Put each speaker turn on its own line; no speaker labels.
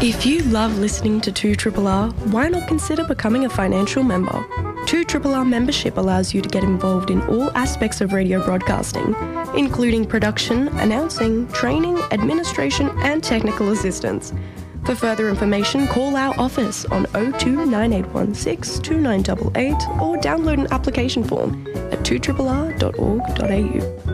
If you love listening to 2RRR, why not consider becoming a financial member? 2RRR membership allows you to get involved in all aspects of radio broadcasting, including production, announcing, training, administration and technical assistance. For further information, call our office on 02 9816 2988 or download an application form at 2rrr.org.au.